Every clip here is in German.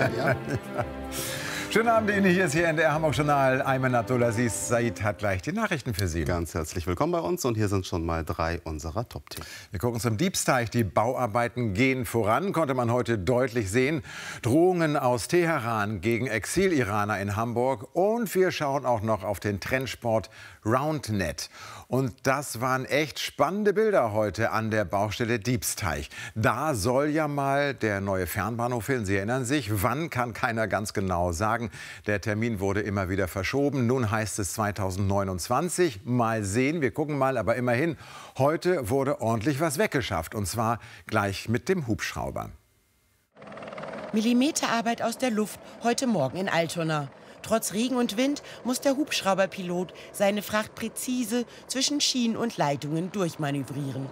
Ja. Schönen Abend Ihnen, hier ist Ihr NDR Hamburg Journal. Ayman Abdulaziz Said hat gleich die Nachrichten für Sie. Ganz herzlich willkommen bei uns und hier sind schon mal 3 unserer Top-Themen. Wir gucken zum Diebsteich. Die Bauarbeiten gehen voran, konnte man heute deutlich sehen. Drohungen aus Teheran gegen Exil-Iraner in Hamburg. Und wir schauen auch noch auf den Trendsport Roundnet. Und das waren echt spannende Bilder heute an der Baustelle Diebsteich. Da soll ja mal der neue Fernbahnhof hin. Sie erinnern sich, wann kann keiner ganz genau sagen. Der Termin wurde immer wieder verschoben. Nun heißt es 2029. Mal sehen, wir gucken mal. Aber immerhin, heute wurde ordentlich was weggeschafft. Und zwar gleich mit dem Hubschrauber. Millimeterarbeit aus der Luft heute Morgen in Altona. Trotz Regen und Wind muss der Hubschrauberpilot seine Fracht präzise zwischen Schienen und Leitungen durchmanövrieren.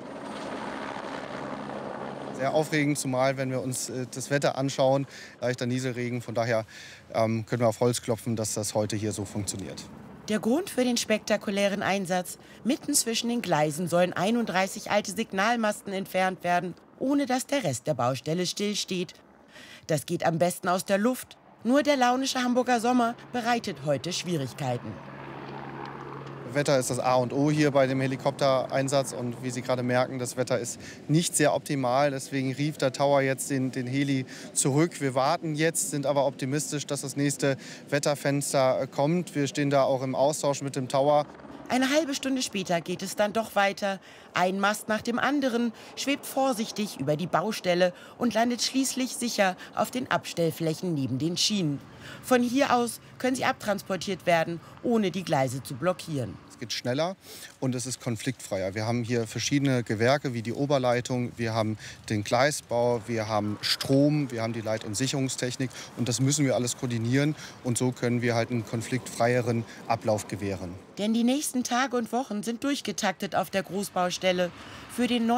Sehr aufregend, zumal wenn wir uns das Wetter anschauen, leichter Nieselregen. Von daher können wir auf Holz klopfen, dass das heute hier so funktioniert. Der Grund für den spektakulären Einsatz: mitten zwischen den Gleisen sollen 31 alte Signalmasten entfernt werden, ohne dass der Rest der Baustelle stillsteht. Das geht am besten aus der Luft. Nur der launische Hamburger Sommer bereitet heute Schwierigkeiten. Wetter ist das A und O hier bei dem Helikoptereinsatz. Und wie Sie gerade merken, das Wetter ist nicht sehr optimal. Deswegen rief der Tower jetzt den Heli zurück. Wir warten jetzt, sind aber optimistisch, dass das nächste Wetterfenster kommt. Wir stehen da auch im Austausch mit dem Tower. Eine halbe Stunde später geht es dann doch weiter. Ein Mast nach dem anderen schwebt vorsichtig über die Baustelle und landet schließlich sicher auf den Abstellflächen neben den Schienen. Von hier aus können sie abtransportiert werden, ohne die Gleise zu blockieren. Es geht schneller und es ist konfliktfreier. Wir haben hier verschiedene Gewerke wie die Oberleitung, wir haben den Gleisbau, wir haben Strom, wir haben die Leit- und Sicherungstechnik. Und das müssen wir alles koordinieren. Und so können wir halt einen konfliktfreieren Ablauf gewähren. Denn die nächsten Tage und Wochen sind durchgetaktet auf der Großbaustelle. Für den